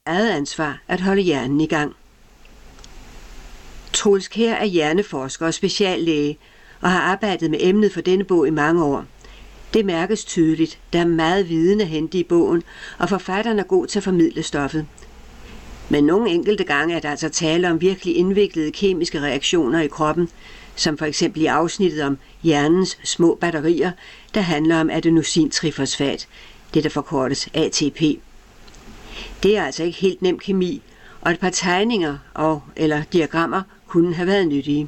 eget ansvar at holde hjernen i gang. Troels Kjær er hjerneforsker og speciallæge og har arbejdet med emnet for denne bog i mange år. Det mærkes tydeligt, der er meget viden at hente i bogen, og forfatteren er god til at formidle stoffet. Men nogle enkelte gange er der altså tale om virkelig indviklede kemiske reaktioner i kroppen, som for eksempel i afsnittet om hjernens små batterier, der handler om adenosintrifosfat, det der forkortes ATP. Det er altså ikke helt nem kemi, og et par tegninger eller diagrammer kunne have været nyttige.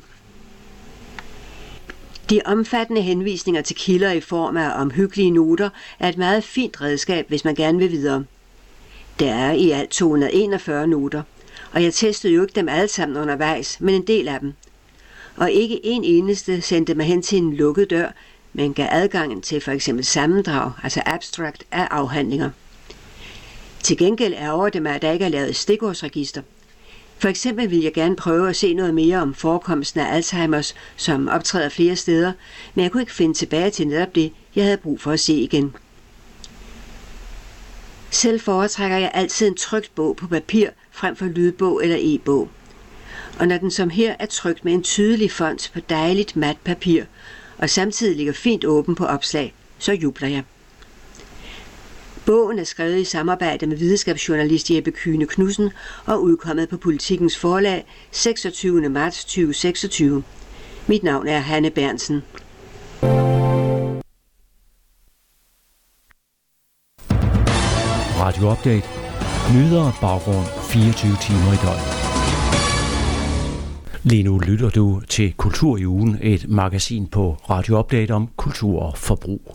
De omfattende henvisninger til kilder i form af omhyggelige noter er et meget fint redskab, hvis man gerne vil videre. Der er i alt 241 noter, og jeg testede jo ikke dem alle sammen undervejs, men en del af dem. Og ikke en eneste sendte mig hen til en lukket dør, men gav adgangen til for eksempel sammendrag, altså abstract af afhandlinger. Til gengæld ærger det mig, at der ikke er lavet stikordsregister. For eksempel vil jeg gerne prøve at se noget mere om forekomsten af Alzheimers, som optræder flere steder, men jeg kunne ikke finde tilbage til netop det, jeg havde brug for at se igen. Selv foretrækker jeg altid en trykt bog på papir frem for lydbog eller e-bog. Og når den som her er trykt med en tydelig font på dejligt mat papir, og samtidig ligger fint åben på opslag, så jubler jeg. Bogen er skrevet i samarbejde med videnskabsjournalist Jeppe Kyhne Knudsen og udkommet på Politikens Forlag 26. marts 2026. Mit navn er Hanne Berntsen. Radio Update. Nyheder og baggrund 24 timer i døgnet. Lige nu lytter du til Kultur i ugen, et magasin på Radio Update om kultur og forbrug.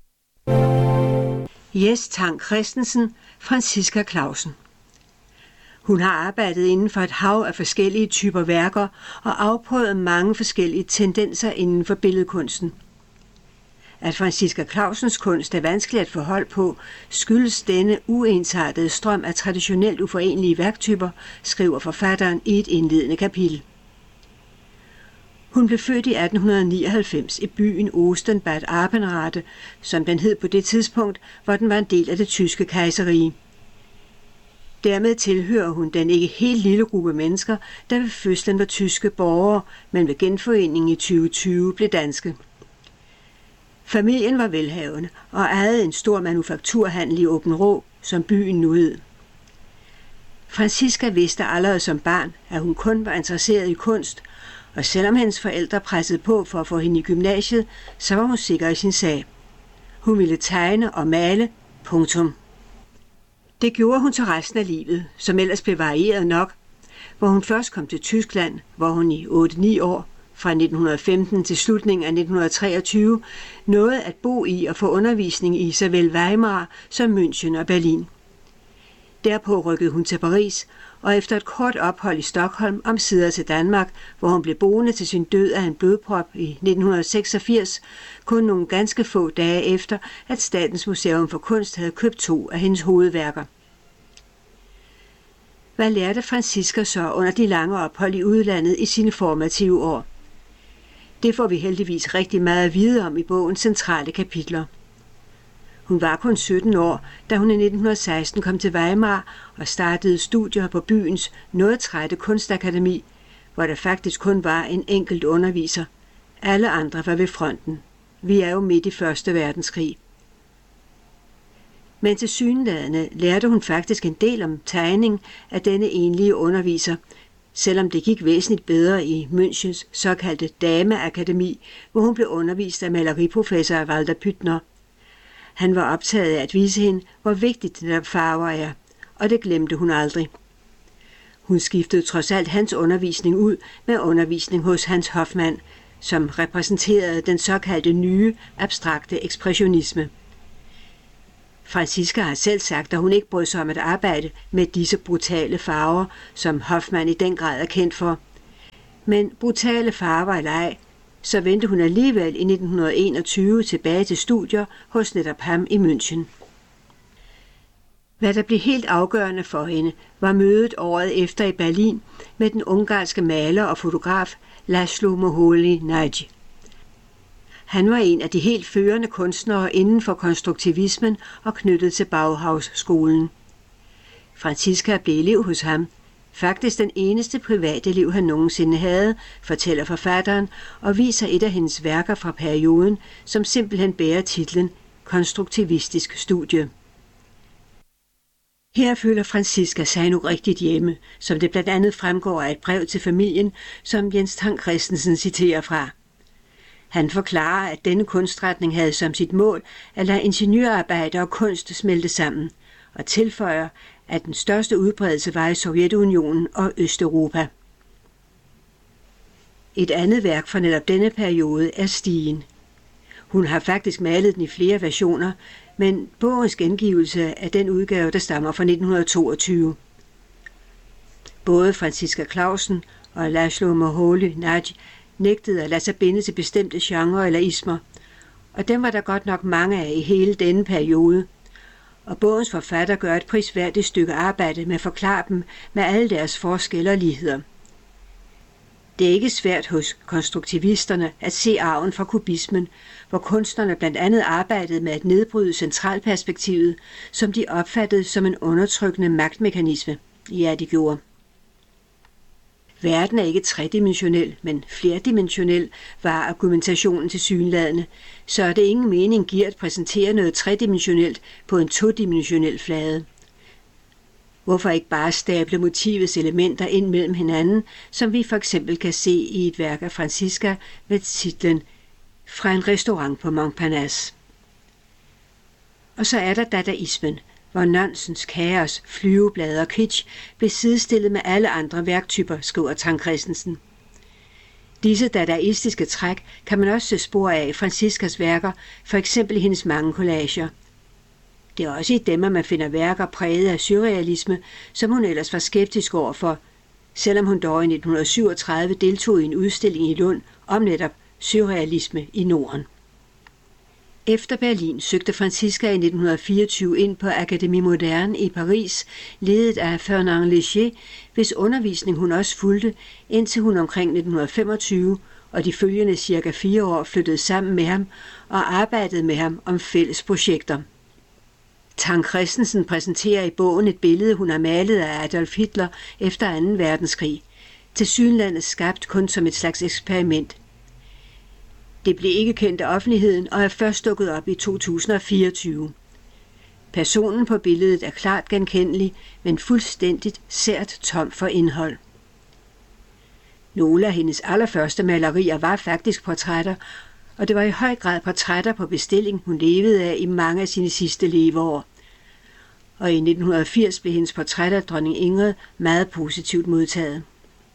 Jes Tang Christensen, Franciska Clausen. Hun har arbejdet inden for et hav af forskellige typer værker og afprøvet mange forskellige tendenser inden for billedkunsten. At Franciska Clausens kunst er vanskelig at få hold på, skyldes denne uensartede strøm af traditionelt uforenelige værktyper, skriver forfatteren i et indledende kapitel. Hun blev født i 1899 i byen Ostenbad Arpenrade, som den hed på det tidspunkt, hvor den var en del af det tyske kejserrige. Dermed tilhører hun den ikke helt lille gruppe mennesker, der ved fødslen var tyske borgere, men ved genforeningen i 2020 blev danske. Familien var velhavende og ejede en stor manufakturhandel i Aabenraa, som byen nu hed. Franciska vidste allerede som barn, at hun kun var interesseret i kunst, og selvom hendes forældre pressede på for at få hende i gymnasiet, så var hun sikker i sin sag. Hun ville tegne og male, punktum. Det gjorde hun til resten af livet, som ellers blev varieret nok, hvor hun først kom til Tyskland, hvor hun i 8-9 år, fra 1915 til slutningen af 1923, nåede at bo i og få undervisning i såvel Weimar som München og Berlin. Derpå rykkede hun til Paris, og efter et kort ophold i Stockholm omsider til Danmark, hvor hun blev boende til sin død af en blodprop i 1986, kun nogle ganske få dage efter, at Statens Museum for Kunst havde købt 2 af hendes hovedværker. Hvad lærte Franciska så under de lange ophold i udlandet i sine formative år? Det får vi heldigvis rigtig meget at vide om i bogens centrale kapitler. Hun var kun 17 år, da hun i 1916 kom til Weimar og startede studier på byens noget trætte kunstakademi, hvor der faktisk kun var en enkelt underviser. Alle andre var ved fronten. Vi er jo midt i 1. verdenskrig. Men tilsyneladende lærte hun faktisk en del om tegning af denne enlige underviser, selvom det gik væsentligt bedre i Münchens såkaldte dameakademi, hvor hun blev undervist af maleriprofessor Walter Püttner. Han var optaget af at vise hende, hvor vigtigt netop farver er, og det glemte hun aldrig. Hun skiftede trods alt hans undervisning ud med undervisning hos Hans Hofmann, som repræsenterede den såkaldte nye, abstrakte ekspressionisme. Franciska har selv sagt, at hun ikke brød sig om at arbejde med disse brutale farver, som Hofmann i den grad er kendt for. Men brutale farver eller ej, så vendte hun alligevel i 1921 tilbage til studier hos netop ham i München. Hvad der blev helt afgørende for hende, var mødet året efter i Berlin med den ungarske maler og fotograf László Moholy Nagy. Han var en af de helt førende kunstnere inden for konstruktivismen og knyttet til Bauhaus-skolen. Francisca blev elev hos ham. Faktisk den eneste private elev, han nogensinde havde, fortæller forfatteren og viser et af hendes værker fra perioden, som simpelthen bærer titlen Konstruktivistisk studie. Her føler Francisca sig nu rigtigt hjemme, som det blandt andet fremgår af et brev til familien, som Jens Tang Kristensen citerer fra. Han forklarer, at denne kunstretning havde som sit mål at lade ingeniørarbejde og kunst smelte sammen, og tilføjer, at den største udbredelse var i Sovjetunionen og Østeuropa. Et andet værk fra netop denne periode er Stigen. Hun har faktisk malet den i flere versioner, men bogens gengivelse er den udgave, der stammer fra 1922. Både Francisca Clausen og László Moholy Nagy nægtede at lade sig binde til bestemte genrer eller ismer, og dem var der godt nok mange af i hele denne periode. Og bogens forfatter gør et prisværdigt stykke arbejde med at forklare dem med alle deres forskelle og ligheder. Det er ikke svært hos konstruktivisterne at se arven fra kubismen, hvor kunstnerne blandt andet arbejdede med at nedbryde centralperspektivet, som de opfattede som en undertrykkende magtmekanisme. Ja, de gjorde. Verden er ikke tredimensionel, men flerdimensionel, var argumentationen tilsyneladende, så er det ingen mening giver at præsentere noget tredimensionelt på en todimensionel flade. Hvorfor ikke bare stable motivets elementer ind mellem hinanden, som vi for eksempel kan se i et værk af Francisca med titlen Fra en restaurant på Montparnasse. Og så er der dadaismen, hvor nonsens, kaos, flyveblade og kitsch blev sidestillet med alle andre værktyper, skriver Tang Kristensen. Disse dadaistiske træk kan man også se spor af i Franciscas værker, for eksempel i hendes mange collager. Det er også i dem, at man finder værker præget af surrealisme, som hun ellers var skeptisk overfor, selvom hun dog i 1937 deltog i en udstilling i Lund om netop surrealisme i Norden. Efter Berlin søgte Francisca i 1924 ind på Académie Moderne i Paris, ledet af Fernand Léger, hvis undervisning hun også fulgte, indtil hun omkring 1925 og de følgende cirka 4 år flyttede sammen med ham og arbejdede med ham om fælles projekter. Tang Kristensen præsenterer i bogen et billede, hun har malet af Adolf Hitler efter 2. verdenskrig, tilsyneladende skabt kun som et slags eksperiment. Det blev ikke kendt af offentligheden og er først dukket op i 2024. Personen på billedet er klart genkendelig, men fuldstændigt sært tom for indhold. Nogle af hendes allerførste malerier var faktisk portrætter, og det var i høj grad portrætter på bestilling, hun levede af i mange af sine sidste leveår. Og i 1980 blev hendes portræt af dronning Ingrid meget positivt modtaget.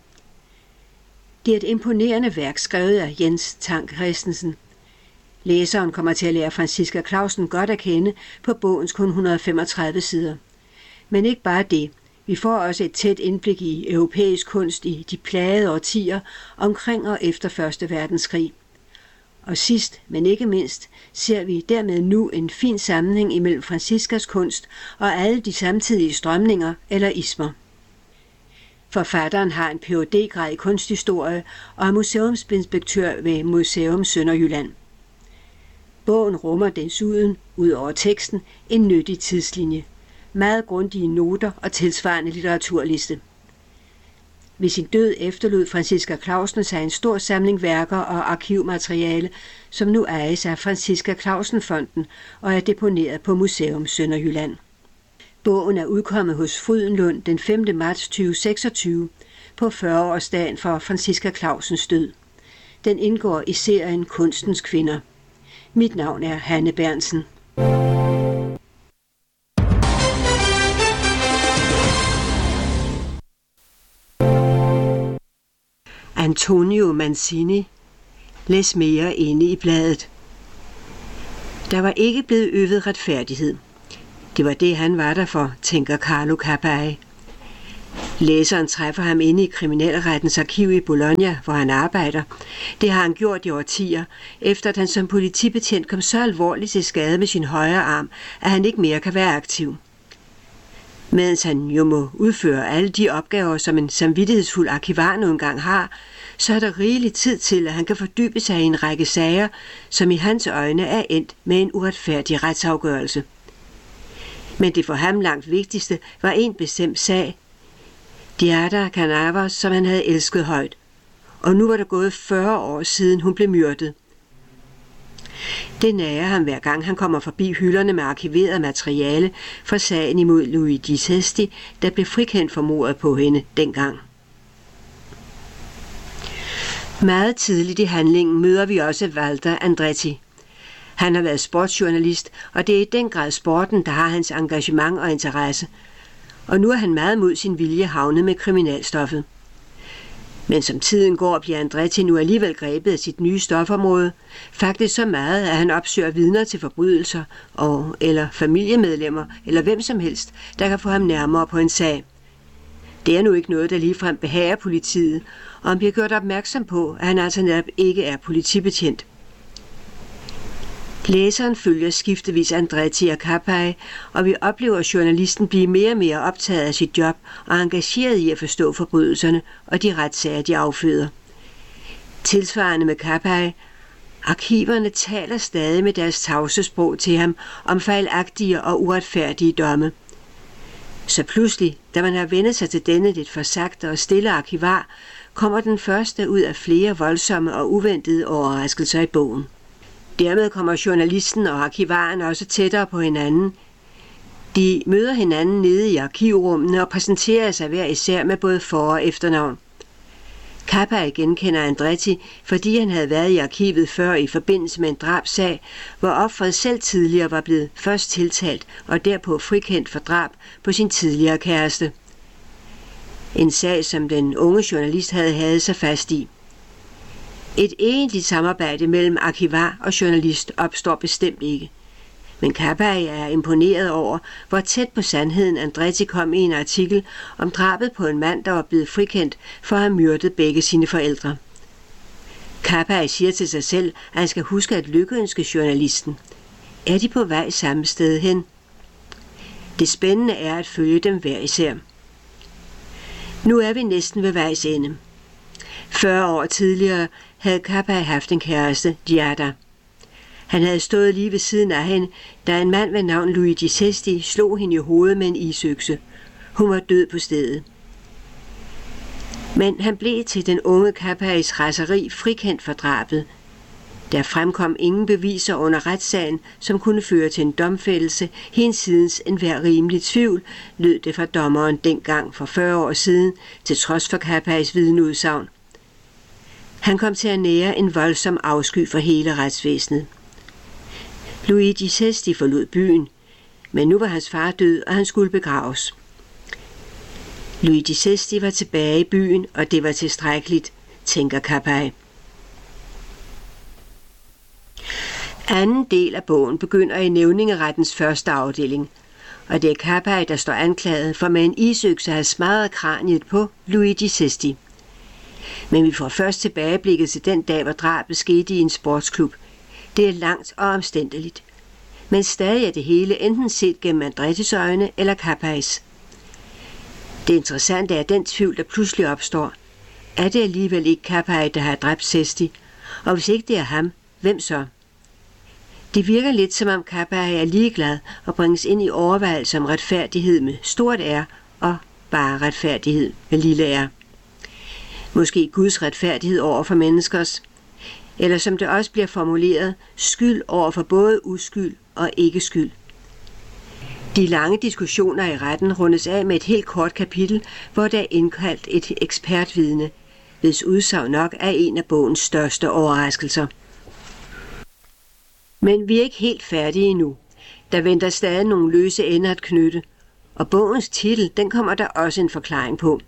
Det er et imponerende værk skrevet af Jens Tang Kristensen. Læseren kommer til at lære Francisca Clausen godt at kende på bogens kun 135 sider. Men ikke bare det. Vi får også et tæt indblik i europæisk kunst i de plagede årtier omkring og efter 1. verdenskrig. Og sidst, men ikke mindst, ser vi dermed nu en fin sammenhæng imellem Franciscas kunst og alle de samtidige strømninger eller ismer. Forfatteren har en Ph.D.-grad i kunsthistorie og er museumsinspektør ved Museum Sønderjylland. Bogen rummer desuden, ud over teksten, en nyttig tidslinje, meget grundige noter og tilsvarende litteraturliste. Ved sin død efterlod Francisca Clausen sig en stor samling værker og arkivmateriale, som nu ejes af Francisca Clausen-fonden og er deponeret på Museum Sønderjylland. Bogen er udkommet hos Frydenlund den 5. marts 2026 på 40-årsdagen for Francisca Clausens død. Den indgår i serien Kunstens Kvinder. Mit navn er Hanne Bernsen. Antonio Mancini. Læs mere inde i bladet. Der var ikke blevet øvet retfærdighed. Det var det, han var der for, tænker Carlo Cappai. Læseren træffer ham inde i kriminalrettens arkiv i Bologna, hvor han arbejder. Det har han gjort i årtier, efter at han som politibetjent kom så alvorligt til skade med sin højre arm, at han ikke mere kan være aktiv. Mens han jo må udføre alle de opgaver, som en samvittighedsfuld arkivar nu engang har, så er der rigelig tid til, at han kan fordybe sig i en række sager, som i hans øjne er endt med en uretfærdig retsafgørelse. Men det for ham langt vigtigste var en bestemt sag. Diada Canavas, som han havde elsket højt. Og nu var der gået 40 år siden hun blev myrdet. Det nager ham hver gang han kommer forbi hylderne med arkiveret materiale fra sagen imod Luigi Sesti, der blev frikendt for mordet på hende dengang. Meget tidligt i handlingen møder vi også Walter Andretti. Han har været sportsjournalist, og det er i den grad sporten, der har hans engagement og interesse. Og nu er han meget mod sin vilje havnet med kriminalstoffet. Men som tiden går, bliver Andretti nu alligevel grebet af sit nye stofområde. Faktisk så meget, at han opsøger vidner til forbrydelser, eller familiemedlemmer, eller hvem som helst, der kan få ham nærmere på en sag. Det er nu ikke noget, der ligefrem behager politiet, og han bliver gjort opmærksom på, at han altså netop ikke er politibetjent. Læseren følger skiftevis Andretti og Cappai, og vi oplever journalisten blive mere og mere optaget af sit job og engageret i at forstå forbrydelserne og de retssager, de afføder. Tilsvarende med Cappai, arkiverne taler stadig med deres tavse sprog til ham om fejlagtige og uretfærdige domme. Så pludselig, da man har vendt sig til denne lidt forsagte og stille arkivar, kommer den første ud af flere voldsomme og uventede overraskelser i bogen. Dermed kommer journalisten og arkivaren også tættere på hinanden. De møder hinanden nede i arkivrummene og præsenterer sig hver især med både for- og efternavn. Cappai genkender Andretti, fordi han havde været i arkivet før i forbindelse med en drabsag, hvor offeret selv tidligere var blevet først tiltalt og derpå frikendt for drab på sin tidligere kæreste. En sag, som den unge journalist havde sig fast i. Et egentligt samarbejde mellem arkivar og journalist opstår bestemt ikke. Men Cappai er imponeret over, hvor tæt på sandheden Andretti kom i en artikel om drabet på en mand, der var blevet frikendt for at have myrdet begge sine forældre. Cappai siger til sig selv, at han skal huske at lykkeønske journalisten. Er de på vej samme sted hen? Det spændende er at følge dem hver især. Nu er vi næsten ved vejs ende. 40 år tidligere havde Cappai haft en kæreste, Diada. Han havde stået lige ved siden af hende, da en mand ved navn Luigi Sesti slog hende i hovedet med en isøkse. Hun var død på stedet. Men han blev til den unge Cappais raseri frikendt for drabet. Der fremkom ingen beviser under retssagen, som kunne føre til en domfældelse, hinsidens enhver rimelig tvivl, lød det fra dommeren dengang for 40 år siden, til trods for Cappais vidneudsagn. Han kom til at nære en voldsom afsky for hele retsvæsenet. Luigi Sesti forlod byen, men nu var hans far død, og han skulle begraves. Luigi Sesti var tilbage i byen, og det var tilstrækkeligt, tænker Cappai. Anden del af bogen begynder i nævningerettens første afdeling, og det er Cappai, der står anklaget for med en isøkse at have smadret kraniet på Luigi Sesti. Men vi får først tilbageblikket til den dag, hvor drabet skete i en sportsklub. Det er langt og omstændeligt. Men stadig er det hele enten set gennem Andrettis øjne eller Cappais. Det interessante er den tvivl, der pludselig opstår. Er det alligevel ikke Cappai, der har dræbt Sesti? Og hvis ikke det er ham, hvem så? Det virker lidt som om Cappai er ligeglad og bringes ind i overvejelser om retfærdighed med stort R og bare retfærdighed med lille R. Måske Guds retfærdighed over for menneskers, eller som det også bliver formuleret, skyld over for både uskyld og ikke skyld. De lange diskussioner i retten rundes af med et helt kort kapitel, hvor der er indkaldt et ekspertvidne, hvis udsagn nok er en af bogens største overraskelser. Men vi er ikke helt færdige endnu. Der venter stadig nogle løse ender at knytte, og bogens titel, den kommer der også en forklaring på.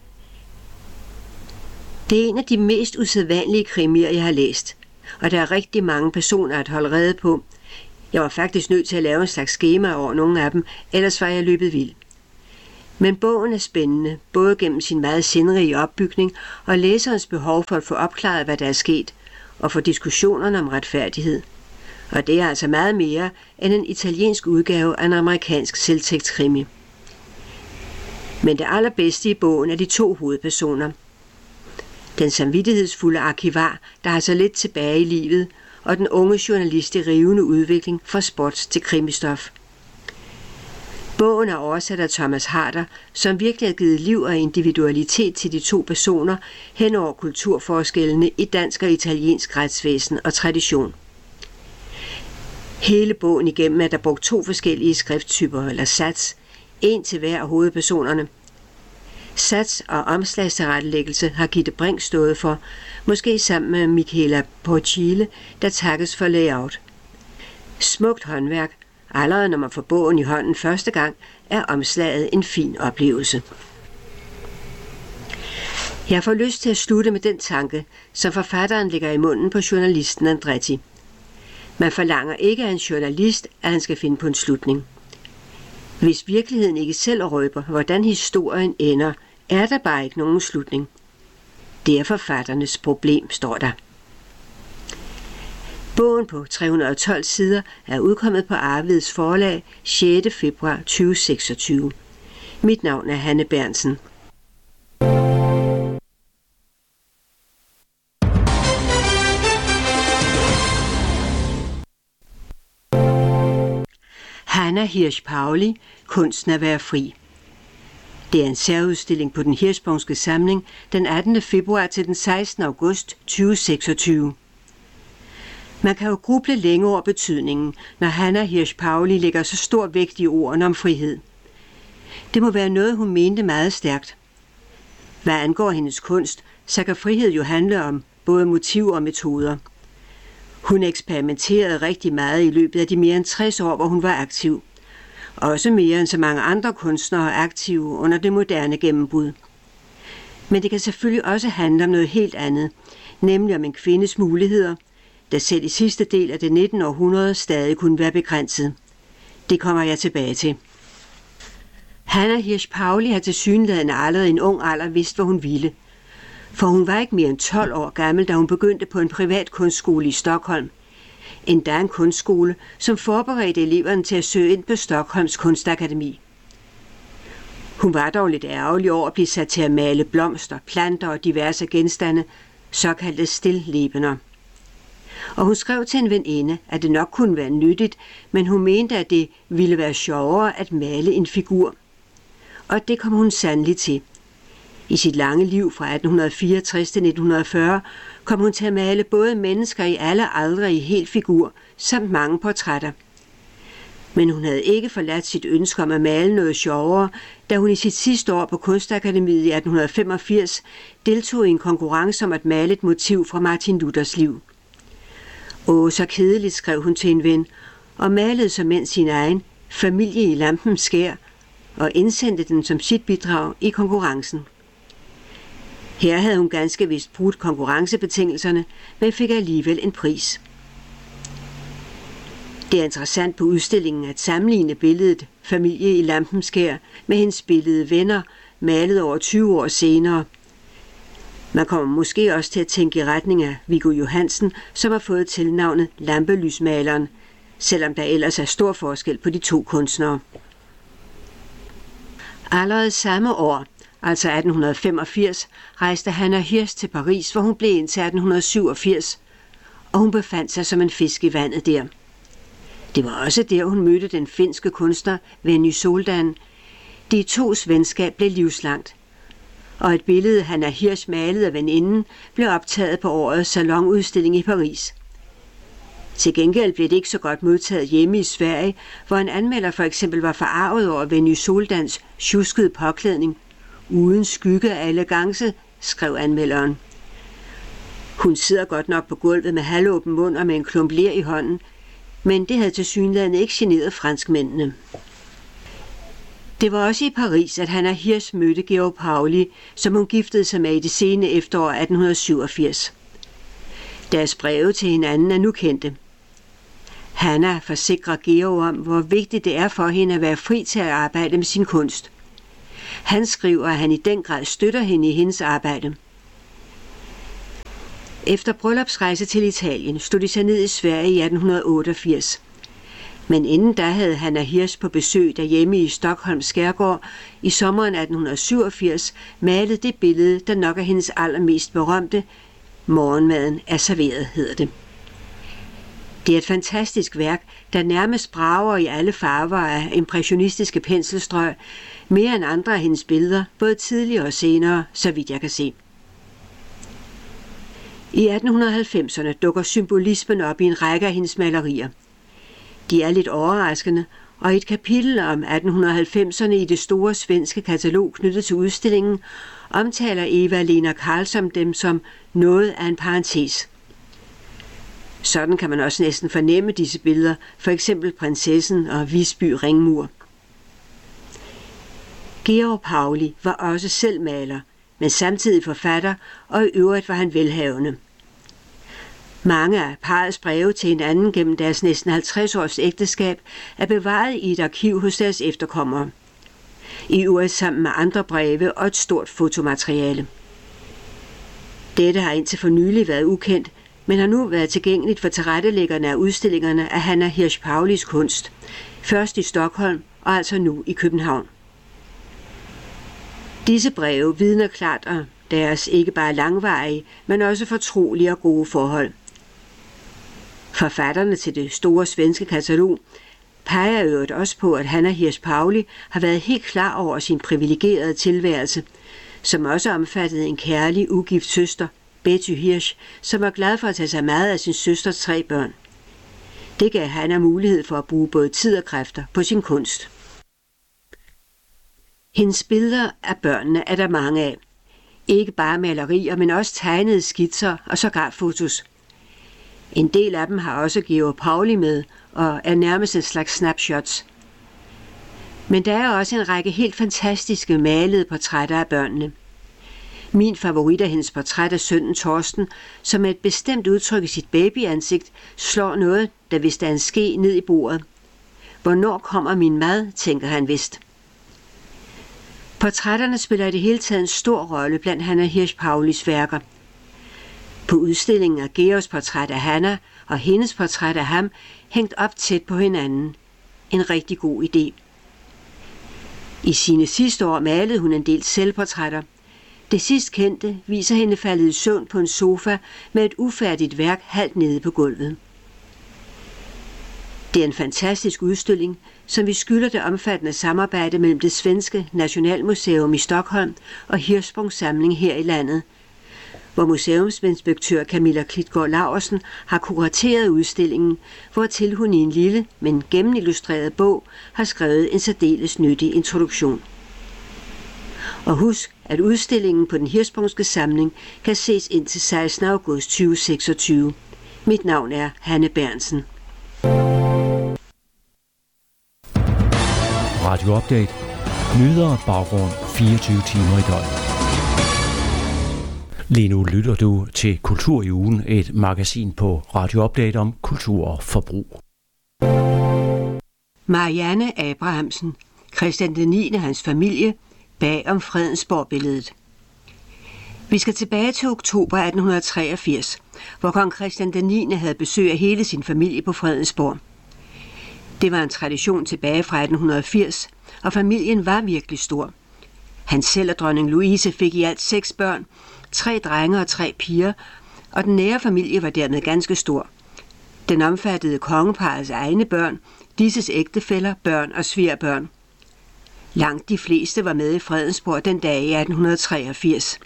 Det er en af de mest usædvanlige krimier, jeg har læst, og der er rigtig mange personer at holde rede på. Jeg var faktisk nødt til at lave en slags skema over nogle af dem, ellers var jeg løbet vild. Men bogen er spændende, både gennem sin meget sindrige opbygning og læserens behov for at få opklaret, hvad der er sket, og for diskussionerne om retfærdighed. Og det er altså meget mere end en italiensk udgave af en amerikansk selvtægtskrimi. Men det allerbedste i bogen er de to hovedpersoner. Den samvittighedsfulde arkivar, der har så lidt tilbage i livet, og den unge journalist i rivende udvikling fra sports til krimistof. Bogen er oversat af Thomas Harder, som virkelig har givet liv og individualitet til de to personer hen over kulturforskellene i dansk og italiensk retsvæsen og tradition. Hele bogen igennem er der brugt 2 forskellige skrifttyper eller sats, en til hver af hovedpersonerne. Sats og omslagstilrettelæggelse har Gitte Brink stået for, måske sammen med Michaela Porcile, der takkes for layout. Smukt håndværk. Allerede når man får bogen i hånden første gang, er omslaget en fin oplevelse. Jeg får lyst til at slutte med den tanke, som forfatteren lægger i munden på journalisten Andretti. Man forlanger ikke af en journalist, at han skal finde på en slutning. Hvis virkeligheden ikke selv røber, hvordan historien ender, er der bare ikke nogen slutning. Det er forfatternes problem, står der. Bogen på 312 sider er udkommet på Arveds forlag 6. februar 2026. Mit navn er Hanne Bernsen. Hanna Hirsch-Pauli, Kunsten at være fri. Det er en særudstilling på den Hirschsprungske Samling den 18. februar til den 16. august 2026. Man kan jo gruble længe over betydningen, når Hanna Hirsch-Pauli lægger så stor vægt i ordene om frihed. Det må være noget, hun mente meget stærkt. Hvad angår hendes kunst, så kan frihed jo handle om både motiv og metoder. Hun eksperimenterede rigtig meget i løbet af de mere end 60 år, hvor hun var aktiv. Også mere end så mange andre kunstnere er aktive under det moderne gennembrud. Men det kan selvfølgelig også handle om noget helt andet, nemlig om en kvindes muligheder, der selv i sidste del af det 19. århundrede stadig kunne være begrænset. Det kommer jeg tilbage til. Hanna Hirsch-Pauli har tilsyneladende allerede i en ung alder vidst, hvad hun ville. For hun var ikke mere end 12 år gammel, da hun begyndte på en privat kunstskole i Stockholm. Endda en kunstskole, som forberedte eleverne til at søge ind på Stockholms kunstakademi. Hun var dog lidt ærgerlig over at blive sat til at male blomster, planter og diverse genstande, såkaldte stilllebener. Og hun skrev til en veninde, at det nok kunne være nyttigt, men hun mente, at det ville være sjovere at male en figur. Og det kom hun sandelig til. I sit lange liv fra 1864 til 1940 kom hun til at male både mennesker i alle aldre i hel figur, samt mange portrætter. Men hun havde ikke forladt sit ønske om at male noget sjovere, da hun i sit sidste år på Kunstakademiet i 1885 deltog i en konkurrence om at male et motiv fra Martin Luthers liv. Så kedeligt, skrev hun til en ven, og malede som mænd sin egen Familie i lampens skær, og indsendte den som sit bidrag i konkurrencen. Her havde hun ganske vist brudt konkurrencebetingelserne, men fik alligevel en pris. Det er interessant på udstillingen at sammenligne billedet Familie i lampens skær med hendes billede Venner, malet over 20 år senere. Man kommer måske også til at tænke i retning af Viggo Johansen, som har fået tilnavnet Lampelysmaleren, selvom der ellers er stor forskel på de to kunstnere. Allerede samme år, altså 1885, rejste Hanna Hirsch til Paris, hvor hun blev indtil 1887, og hun befandt sig som en fisk i vandet der. Det var også der, hun mødte den finske kunstner Venny Soldan. De tos venskab blev livslangt, og et billede, Hanna Hirsch malede af veninden, blev optaget på årets salonudstilling i Paris. Til gengæld blev det ikke så godt modtaget hjemme i Sverige, hvor en anmelder for eksempel var forarvet over Venny Soldans sjuskede påklædning. Uden skygge af elegance, skrev anmelderen. Hun sidder godt nok på gulvet med halvåben mund og med en klump ler i hånden, men det havde tilsyneladende ikke generet franskmændene. Det var også i Paris, at Hanna Hirsch mødte Georg Pauli, som hun giftede sig med i det sene efterår 1887. Deres breve til hinanden er nu kendte. Hanna forsikrer Georg om, hvor vigtigt det er for hende at være fri til at arbejde med sin kunst. Han skriver, at han i den grad støtter hende i hendes arbejde. Efter bryllupsrejse til Italien stod de sig ned i Sverige i 1888. Men inden da havde Hanna Hirsch på besøg derhjemme i Stockholms skærgård i sommeren 1887 malet det billede, der nok er hendes allermest berømte. Morgenmaden er serveret, hedder det. Det er et fantastisk værk, der nærmest brager i alle farver af impressionistiske penselstrøg, mere end andre af hendes billeder, både tidligere og senere, så vidt jeg kan se. I 1890'erne dukker symbolismen op i en række af hendes malerier. De er lidt overraskende, og i et kapitel om 1890'erne i det store svenske katalog knyttet til udstillingen, omtaler Eva-Lena Karlsson dem som noget af en parentes. Sådan kan man også næsten fornemme disse billeder, for eksempel Prinsessen og Visby Ringmur. Georg Pauli var også selv maler, men samtidig forfatter, og i øvrigt var han velhavende. Mange af parrets breve til hinanden gennem deres næsten 50 års ægteskab er bevaret i et arkiv hos deres efterkommere. I øvrigt sammen med andre breve og et stort fotomateriale. Dette har indtil for nylig været ukendt, men har nu været tilgængeligt for tilrettelæggerne af udstillingerne af Hanna Hirsch Paulis kunst, først i Stockholm og altså nu i København. Disse breve vidner klart om deres ikke bare langvarige, men også fortrolige og gode forhold. Forfatterne til det store svenske katalog peger øvrigt også på, at Hanna Hirsch Pauli har været helt klar over sin privilegerede tilværelse, som også omfattede en kærlig, ugift søster, Betty Hirsch, som var glad for at tage sig meget af sin søsters 3 børn. Det gav Hanna mulighed for at bruge både tid og kræfter på sin kunst. Hendes billeder af børnene er der mange af. Ikke bare malerier, men også tegnede skitser og sågar fotos. En del af dem har også Georg Pauli med og er nærmest en slags snapshots. Men der er også en række helt fantastiske malede portrætter af børnene. Min favorit er hendes portræt af sønnen Torsten, som med et bestemt udtryk i sit babyansigt slår noget, der vist er en ske, ned i bordet. Hvornår kommer min mad, tænker han vist. Portrætterne spiller i det hele taget en stor rolle blandt Hanna Hirsch Paulis værker. På udstillingen er Georgs portræt af Hanna og hendes portræt af ham hængt op tæt på hinanden. En rigtig god idé. I sine sidste år malede hun en del selvportrætter. Det sidst kendte viser hende faldet i søvn på en sofa med et ufærdigt værk halvt nede på gulvet. Det er en fantastisk udstilling, som vi skylder det omfattende samarbejde mellem det svenske Nationalmuseum i Stockholm og Hirschsprungs samling her i landet, hvor museumsinspektør Camilla Klitgaard Laursen har kurateret udstillingen, hvortil hun i en lille, men gennemillustreret bog har skrevet en særdeles nyttig introduktion. Og husk, at udstillingen på den Hirschsprungske samling kan ses indtil 16. august 2026. Mit navn er Hanne Berntsen. Radio Update. Nyheder og baggrund 24 timer i døgnet. Lige nu lytter du til Kultur i ugen, et magasin på Radio Update om kultur og forbrug. Marianne Abrahamsen, Christian den 9. og hans familie, bag om Fredensborg-billedet. Vi skal tilbage til oktober 1883, hvor kong Christian den 9. havde besøg af hele sin familie på Fredensborg. Det var en tradition tilbage fra 1880, og familien var virkelig stor. Han selv og dronning Louise fik i alt 6 børn, 3 drenge og 3 piger, og den nære familie var dermed ganske stor. Den omfattede kongeparrets egne børn, disses ægtefæller, børn og svigerbørn. Langt de fleste var med i Fredensborg den dag i 1883.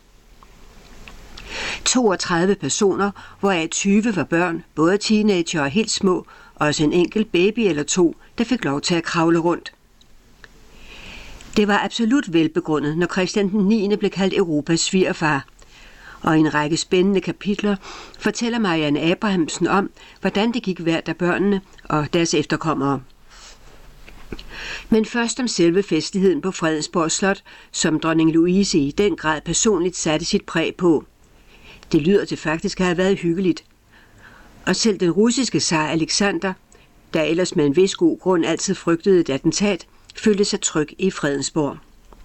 32 personer, hvoraf 20 var børn, både teenager og helt små, og også en enkelt baby eller 2, der fik lov til at kravle rundt. Det var absolut velbegrundet, når Christian den 9. blev kaldt Europas svigerfar. Og i en række spændende kapitler fortæller Marianne Abrahamsen om, hvordan det gik hvert af børnene og deres efterkommere. Men først om selve festligheden på Fredensborg Slot, som dronning Louise i den grad personligt satte sit præg på. Det lyder til faktisk at have været hyggeligt. Og selv den russiske zar Alexander, der ellers med en vis god grund altid frygtede et attentat, følte sig tryg i Fredensborg.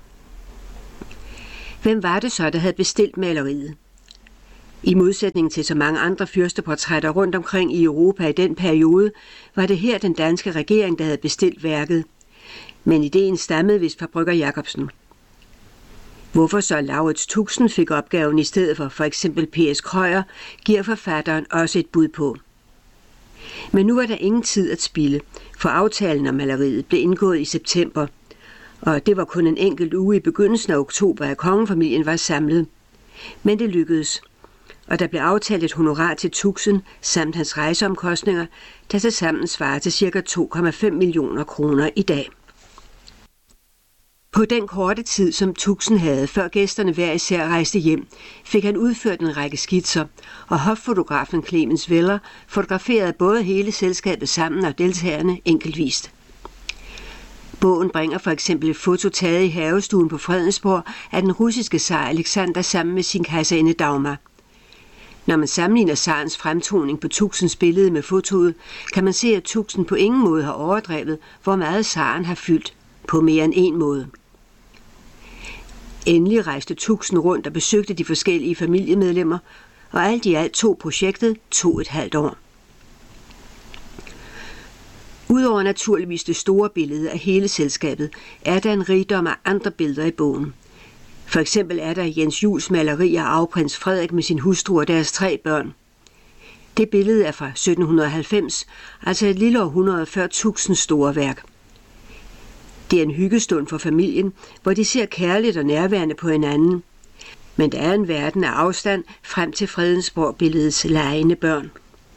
Hvem var det så, der havde bestilt maleriet? I modsætning til så mange andre fyrsteportrætter rundt omkring i Europa i den periode, var det her den danske regering, der havde bestilt værket. Men ideen stammede vist fra Brygger Jacobsen. Hvorfor så Laurits Tuxen fik opgaven i stedet for eksempel P.S. Krøyer, giver forfatteren også et bud på. Men nu var der ingen tid at spilde, for aftalen om maleriet blev indgået i september, og det var kun en enkelt uge i begyndelsen af oktober, at kongefamilien var samlet. Men det lykkedes, og der blev aftalt et honorar til Tuxen samt hans rejseomkostninger, der tilsammen svarer til ca. 2,5 millioner kroner i dag. På den korte tid, som Tuxen havde, før gæsterne hver især rejste hjem, fik han udført en række skitser, og hoffotografen Clemens Weller fotograferede både hele selskabet sammen og deltagerne enkeltvist. Bogen bringer for eksempel et foto taget i havestuen på Fredensborg af den russiske zar Alexander sammen med sin kejserinde Dagmar. Når man sammenligner zarens fremtoning på Tuxens billede med fotoet, kan man se, at Tuxen på ingen måde har overdrevet, hvor meget zaren har fyldt på mere end en måde. Endelig rejste Tuxen rundt og besøgte de forskellige familiemedlemmer, og alt i alt tog projektet 2,5 år. Udover naturligvis det store billede af hele selskabet, er der en rigdom af andre billeder i bogen. For eksempel er der Jens Juels maleri af arveprins Frederik med sin hustru og deres 3 børn. Det billede er fra 1790, altså et lille århundrede før Tuxens store værk. Det er en hyggestund for familien, hvor de ser kærligt og nærværende på hinanden. Men der er en verden af afstand frem til Fredensborg-billedets legende børn.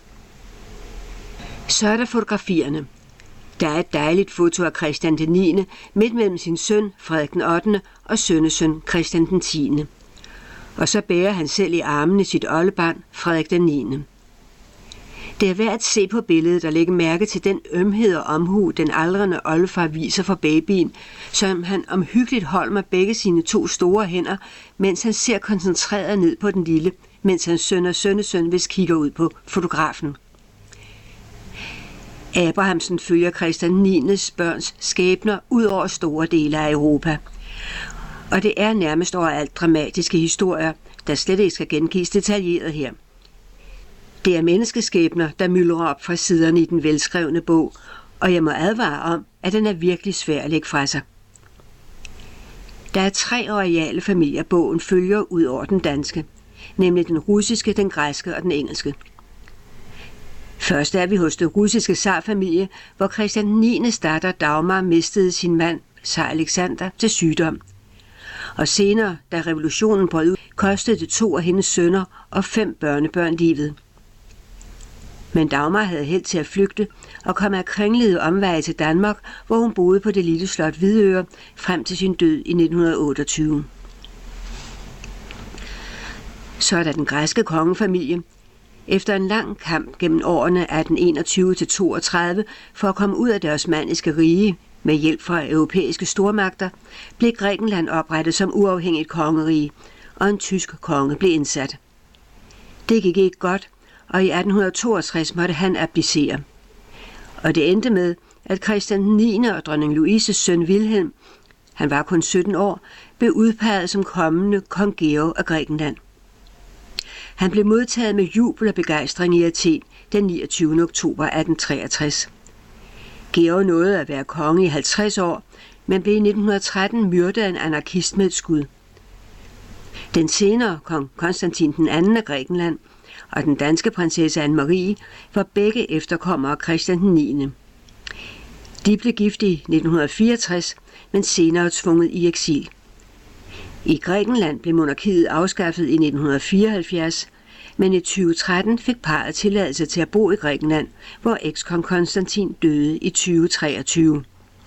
Så er der fotografierne. Der er et dejligt foto af Christian den 9. midt mellem sin søn Frederik den 8. og sønnesøn Christian den 10. Og så bærer han selv i armene sit oldebarn Frederik den 9. Det er værd at se på billedet og lægge mærke til den ømhed og omhu, den aldrende oldefar viser for babyen, som han omhyggeligt holder med begge sine 2 store hænder, mens han ser koncentreret ned på den lille, mens hans søn og sønnesøn vist kigger ud på fotografen. Abrahamsen følger Christian 9. børns skæbner ud over store dele af Europa. Og det er nærmest overalt dramatiske historier, der slet ikke skal gengives detaljeret her. Det er menneskeskæbner, der myldrer op fra siderne i den velskrevne bog, og jeg må advare om, at den er virkelig svær at lægge fra sig. Der er 3 royale familier, bogen følger ud over den danske, nemlig den russiske, den græske og den engelske. Først er vi hos den russiske zarfamilie, hvor Christian 9. datter Dagmar mistede sin mand, zar Alexander, til sygdom. Og senere, da revolutionen brød ud, kostede det 2 af hendes sønner og 5 børnebørn livet. Men Dagmar havde held til at flygte og kom af kringlede omveje til Danmark, hvor hun boede på det lille slot Hvidøre frem til sin død i 1928. Så er der den græske kongefamilie. Efter en lang kamp gennem årene 1821-32 for at komme ud af det osmanniske rige med hjælp fra europæiske stormagter, blev Grækenland oprettet som uafhængigt kongerige, og en tysk konge blev indsat. Det gik ikke godt, og i 1862 måtte han abdicere. Og det endte med, at Christian 9. og dronning Louises søn Wilhelm, han var kun 17 år, blev udpeget som kommende kong Georg af Grækenland. Han blev modtaget med jubel og begejstring i Athen den 29. oktober 1863. Georg nåede at være konge i 50 år, men blev i 1913 myrdet af en anarkist med et skud. Den senere kong Konstantin den 2. af Grækenland og den danske prinsesse Anne-Marie var begge efterkommere af Christian den 9. De blev gift i 1964, men senere tvunget i eksil. I Grækenland blev monarkiet afskaffet i 1974, men i 2013 fik parret tilladelse til at bo i Grækenland, hvor ekskong Konstantin døde i 2023.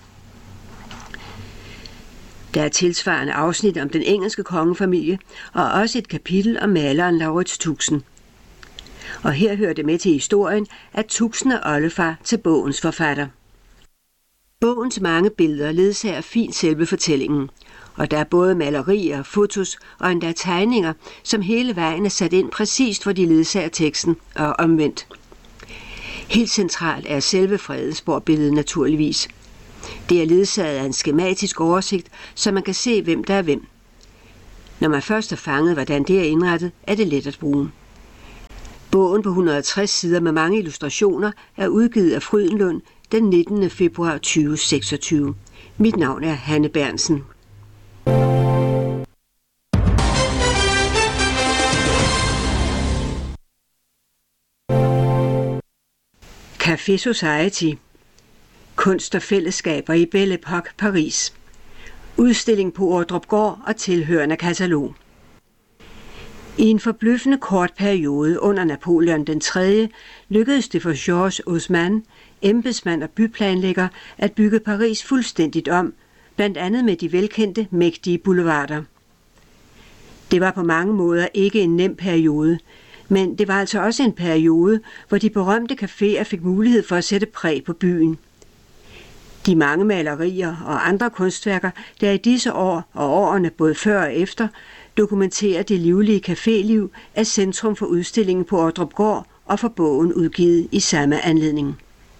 Der er tilsvarende afsnit om den engelske kongefamilie, og også et kapitel om maleren Laurits Tuxen. Og her hører det med til historien, at Tuxen er oldefar til bogens forfatter. Bogens mange billeder ledsager fint selve fortællingen, og der er både malerier, fotos og endda tegninger, som hele vejen er sat ind præcist, hvor de ledsager teksten og omvendt. Helt centralt er selve Fredensborg-billedet naturligvis. Det er ledsaget af en skematisk oversigt, så man kan se, hvem der er hvem. Når man først har fanget, hvordan det er indrettet, er det let at bruge. Bogen på 160 sider med mange illustrationer er udgivet af Frydenlund den 19. februar 2026. Mit navn er Hanne Bernsen. Café Society, kunst og fællesskaber i Belle Époque, Paris, udstilling på Ordrupgaard og tilhørende katalog. I en forbløffende kort periode under Napoleon den 3. lykkedes det for Georges Haussmann, embedsmand og byplanlægger, at bygge Paris fuldstændigt om, blandt andet med de velkendte, mægtige boulevarder. Det var på mange måder ikke en nem periode, men det var altså også en periode, hvor de berømte caféer fik mulighed for at sætte præg på byen. De mange malerier og andre kunstværker, der i disse år og årene både før og efter, dokumenterer det livlige caféliv, er centrum for udstillingen på Ordrupgaard og for bogen udgivet i samme anledning.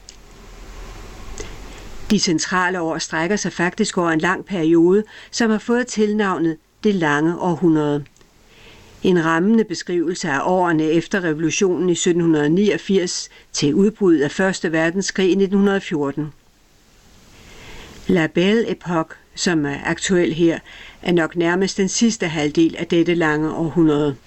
De centrale år strækker sig faktisk over en lang periode, som har fået tilnavnet Det lange århundrede. En rammende beskrivelse af årene efter revolutionen i 1789 til udbruddet af 1. verdenskrig i 1914. La Belle Époque, som er aktuel her, er nok nærmest den sidste halvdel af dette lange århundrede.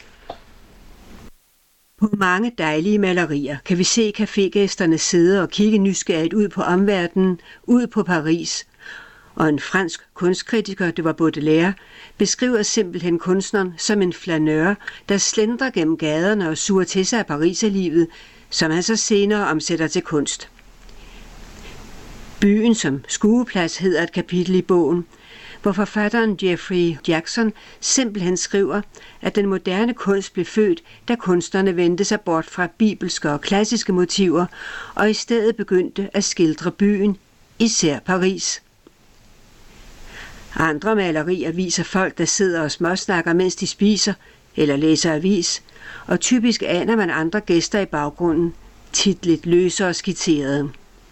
På mange dejlige malerier kan vi se cafégæsterne sidde og kigge nysgerrigt ud på omverdenen, ud på Paris. Og en fransk kunstkritiker, det var Baudelaire, beskriver simpelthen kunstneren som en flaneur, der slendrer gennem gaderne og suger til sig af pariserlivet, som han så senere omsætter til kunst. Byen som skueplads hedder et kapitel i bogen, hvor forfatteren Jeffrey Jackson simpelthen skriver, at den moderne kunst blev født, da kunstnerne vendte sig bort fra bibelske og klassiske motiver, og i stedet begyndte at skildre byen, især Paris. Andre malerier viser folk, der sidder og småsnakker, mens de spiser eller læser avis, og typisk aner man andre gæster i baggrunden, tit lidt løse og skitserede.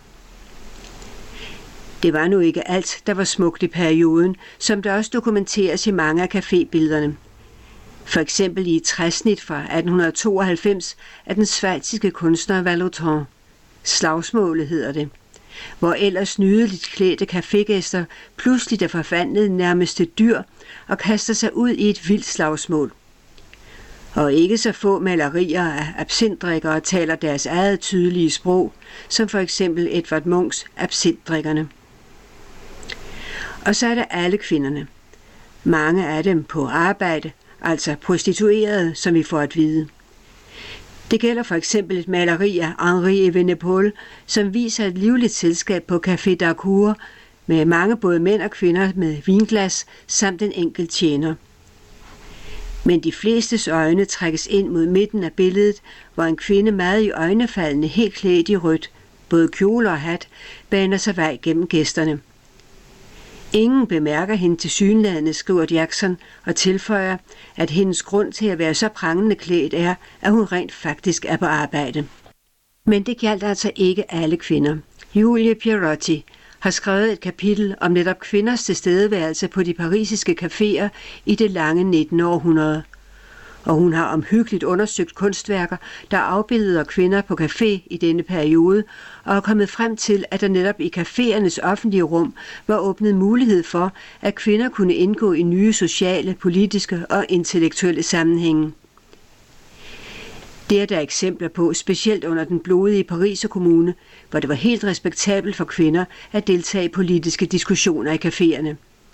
Det var nu ikke alt, der var smukt i perioden, som der også dokumenteres i mange af cafébillederne. For eksempel i et træsnit fra 1892 af den schweiziske kunstner Vallotton. Slagsmålet hedder det, hvor ellers nydeligt klædte cafégæster pludselig er forvandlet nærmest til dyr og kaster sig ud i et vildt slagsmål. Og ikke så få malerier af absintdrikkere taler deres eget tydelige sprog, som for eksempel Edvard Munchs Absintdrikkerne. Og så er der alle kvinderne. Mange af dem på arbejde, altså prostituerede, som vi får at vide. Det gælder for eksempel et maleri af Henri Evenepoel, som viser et livligt selskab på Café d'Harcourt med mange både mænd og kvinder med vinglas samt en enkelt tjener. Men de flestes øjne trækkes ind mod midten af billedet, hvor en kvinde meget i øjnefaldende helt klædt i rødt, både kjole og hat, baner sig vej gennem gæsterne. Ingen bemærker hende tilsyneladende, skriver Jackson, og tilføjer, at hendes grund til at være så prangende klædt er, at hun rent faktisk er på arbejde. Men det gjaldt altså ikke alle kvinder. Julie Pierotti har skrevet et kapitel om netop kvinders tilstedeværelse på de parisiske caféer i det lange 19. århundrede. Og hun har omhyggeligt undersøgt kunstværker, der afbilleder kvinder på café i denne periode, og er kommet frem til, at der netop i caféernes offentlige rum var åbnet mulighed for, at kvinder kunne indgå i nye sociale, politiske og intellektuelle sammenhænge. Det er der eksempler på, specielt under den blodige Pariser kommune, hvor det var helt respektabelt for kvinder at deltage i politiske diskussioner i caféerne.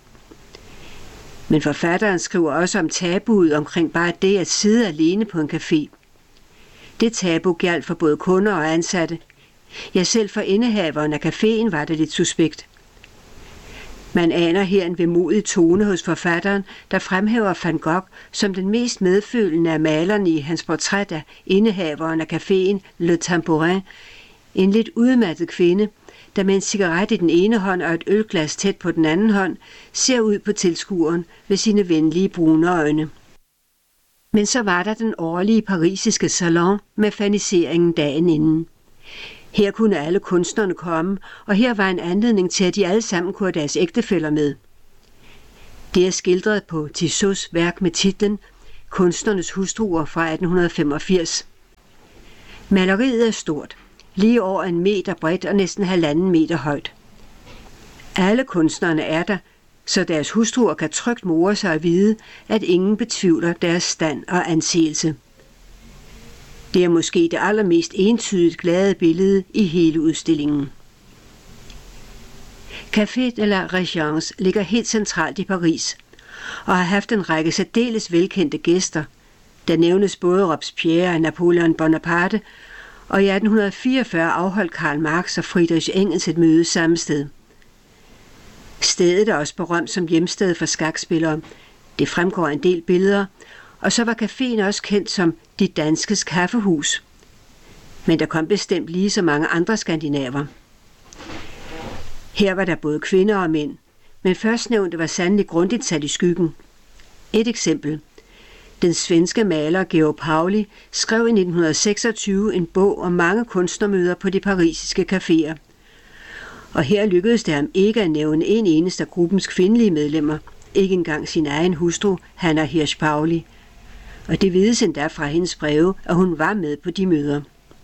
Men forfatteren skriver også om tabuet omkring bare det at sidde alene på en café. Det tabu gjaldt for både kunder og ansatte. Ja, selv for indehaveren af caféen var det lidt suspekt. Man aner her en vemodig tone hos forfatteren, der fremhæver Van Gogh som den mest medfølende af malerne i hans portræt af indehaveren af caféen Le Tambourin, en lidt udmattet kvinde, der med en cigaret i den ene hånd og et ølglas tæt på den anden hånd, ser ud på tilskueren ved sine venlige brune øjne. Men så var der den årlige parisiske salon med faniseringen dagen inden. Her kunne alle kunstnerne komme, og her var en anledning til, at de alle sammen kunne have deres ægtefæller med. Det er skildret på Tissot's værk med titlen Kunstnernes hustruer fra 1885. Maleriet er stort, lige over 1 meter bredt og næsten 1,5 meter højt. Alle kunstnerne er der, så deres hustruer kan trygt more sig at vide, at ingen betvivler deres stand og anseelse. Det er måske det allermest entydigt glade billede i hele udstillingen. Café de la Régence ligger helt centralt i Paris og har haft en række særdeles velkendte gæster. Der nævnes både Robespierre og Napoleon Bonaparte, og i 1844 afholdt Karl Marx og Friedrich Engels et møde samme sted. Stedet er også berømt som hjemsted for skakspillere. Det fremgår en del billeder, og så var caféen også kendt som De Danskes Kaffehus. Men der kom bestemt lige så mange andre skandinaver. Her var der både kvinder og mænd, men førstnævnte var sandelig grundigt sat i skyggen. Et eksempel. Den svenske maler Georg Pauli skrev i 1926 en bog om mange kunstnermøder på de parisiske caféer. Og her lykkedes det ham ikke at nævne en eneste af gruppens kvindelige medlemmer, ikke engang sin egen hustru, Hanna Hirsch Pauli. Og det vides endda fra hendes breve, at hun var med på de møder.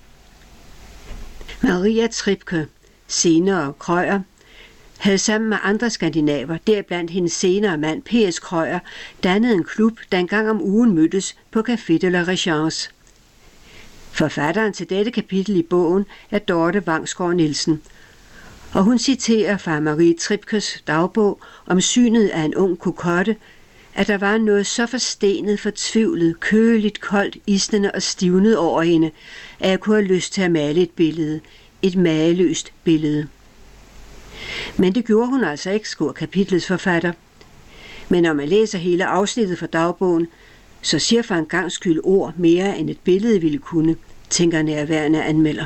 Maria Tripke, senere Krøyer, havde sammen med andre skandinaver, deriblandt hendes senere mand P.S. Krøyer, dannet en klub, der en gang om ugen mødtes på Café de la Régence. Forfatteren til dette kapitel i bogen er Dorte Vangsgaard Nielsen, og hun citerer fra Marie Tripkes dagbog om synet af en ung kokotte, at der var noget så forstenet, fortvivlet, køligt, koldt, isnende og stivnet over hende, at jeg kunne have lyst til at male et billede. Et mageløst billede. Men det gjorde hun altså ikke, skriver kapitlets forfatter. Men når man læser hele afsnittet fra dagbogen, så siger for en gangs skyld ord mere end et billede ville kunne, tænker nærværende anmelder.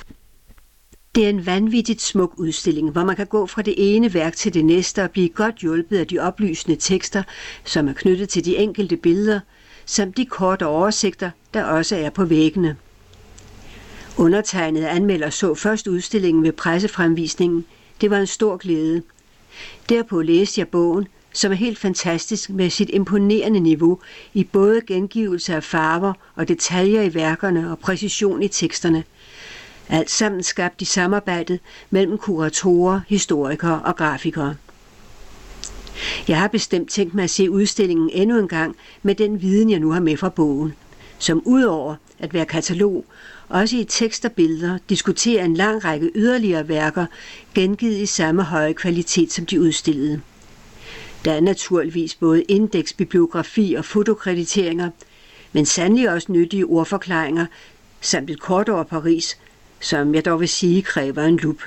Det er en vanvittigt smuk udstilling, hvor man kan gå fra det ene værk til det næste og blive godt hjulpet af de oplysende tekster, som er knyttet til de enkelte billeder, samt de korte oversigter, der også er på væggene. Undertegnede anmelder så først udstillingen ved pressefremvisningen. Det var en stor glæde. Derpå læste jeg bogen, som er helt fantastisk med sit imponerende niveau i både gengivelse af farver og detaljer i værkerne og præcision i teksterne. Alt sammen skabt i samarbejdet mellem kuratorer, historikere og grafikere. Jeg har bestemt tænkt mig at se udstillingen endnu en gang med den viden, jeg nu har med fra bogen, som udover at være katalog, også i tekst og billeder diskuterer en lang række yderligere værker, gengivet i samme høje kvalitet som de udstillede. Der er naturligvis både indeks, bibliografi og fotokrediteringer, men sandelig også nyttige ordforklaringer, samt et kort over Paris, som jeg dog vil sige kræver en lup.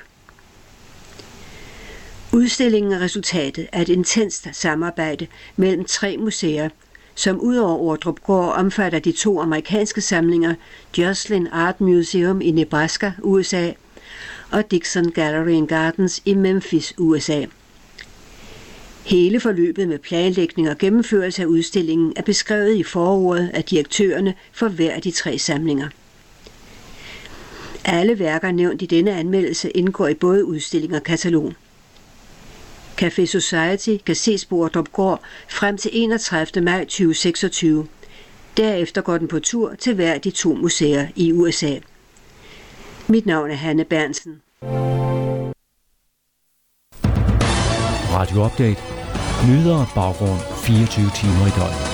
Udstillingen er resultatet af et intenst samarbejde mellem 3 museer, som udover Ordrupgaard omfatter de 2 amerikanske samlinger Joslin Art Museum i Nebraska, USA, og Dixon Gallery and Gardens i Memphis, USA. Hele forløbet med planlægning og gennemførelse af udstillingen er beskrevet i forordet af direktørerne for hver af de 3 samlinger. Alle værker nævnt i denne anmeldelse indgår i både udstilling og katalog. Café Society kan ses på Ordrupgaard frem til 31. maj 2026. Derefter går den på tur til hver af de 2 museer i USA. Mit navn er Hanne Bernsen. Radio Update. Nyheder og baggrund 24 timer i døgnet.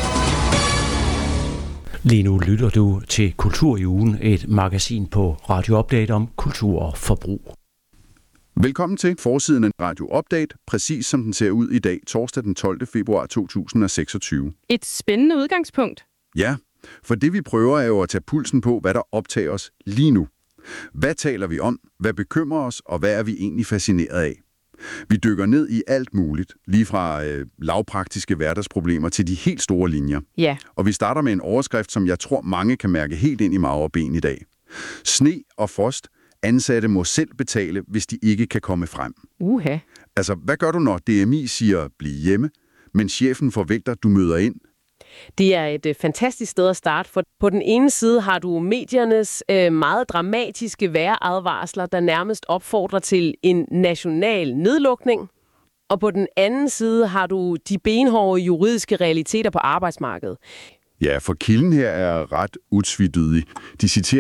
Lige nu lytter du til Kultur i ugen, et magasin på Radio Update om kultur og forbrug. Velkommen til forsiden af Radio Update, præcis som den ser ud i dag, torsdag den 12. februar 2026. Et spændende udgangspunkt. Ja, for det vi prøver er jo at tage pulsen på, hvad der optager os lige nu. Hvad taler vi om? Hvad bekymrer os? Og hvad er vi egentlig fascineret af? Vi dykker ned i alt muligt, lige fra lavpraktiske hverdagsproblemer til de helt store linjer. Ja. Og vi starter med en overskrift, som jeg tror mange kan mærke helt ind i mave og ben i dag. Sne og frost. Ansatte må selv betale, hvis de ikke kan komme frem. Altså, hvad gør du, når DMI siger, bliv hjemme, men chefen forventer, du møder ind? Det er et fantastisk sted at starte, for på den ene side har du mediernes meget dramatiske vejradvarsler, der nærmest opfordrer til en national nedlukning. Og på den anden side har du de benhårde juridiske realiteter på arbejdsmarkedet. Ja, for kilden her er ret utvetydig. De citerer